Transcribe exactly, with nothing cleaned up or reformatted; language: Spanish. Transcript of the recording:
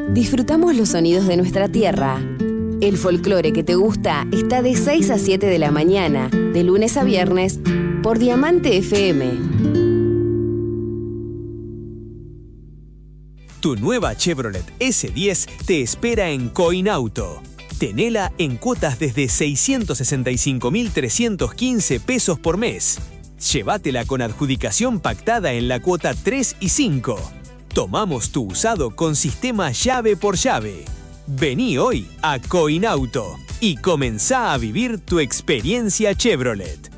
Disfrutamos los sonidos de nuestra tierra. El folclore que te gusta está de seis a siete de la mañana, de lunes a viernes, por Diamante F M. Tu nueva Chevrolet ese diez te espera en Coinauto. Tenela en cuotas desde seiscientos sesenta y cinco mil trescientos quince pesos por mes. Llévatela con adjudicación pactada en la cuota tres y cinco. Tomamos tu usado con sistema llave por llave. Vení hoy a Coinauto y comenzá a vivir tu experiencia Chevrolet.